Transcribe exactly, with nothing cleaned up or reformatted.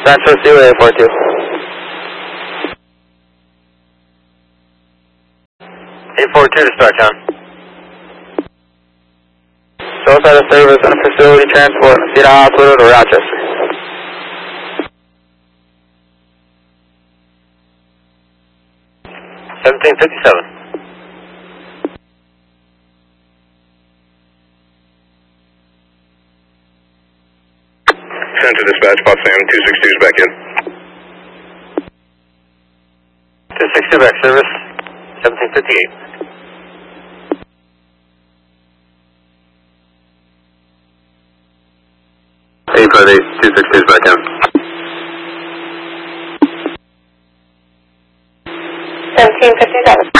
Transfer Seaway eight four two. eight four two, dispatch on. Southside of service and facility transport, Cedar Hospital to Rochester. seventeen fifty-seven. Center dispatch, Potsdam, two six two is back in. two six two back service, seventeen fifty-eight. eight five eight, two six two is back in. seventeen fifty-seven.